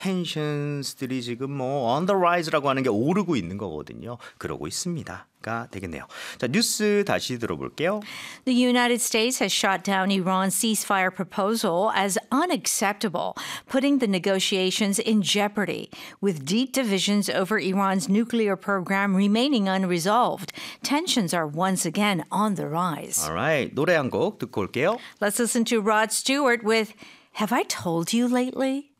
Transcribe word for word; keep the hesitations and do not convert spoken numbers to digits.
텐션스들이 지금 뭐 on the rise라고 하는 게 오르고 있는 거거든요. 그러고 있습니다가 되겠네요. 자, 뉴스 다시 들어볼게요. The United States has shot down Iran's ceasefire proposal as unacceptable, putting the negotiations in jeopardy, with deep divisions over Iran's nuclear program remaining unresolved. Tensions are once again on the rise. Alright, 노래 한 곡 듣고 올게요. Let's listen to Rod Stewart with Have I Told You Lately?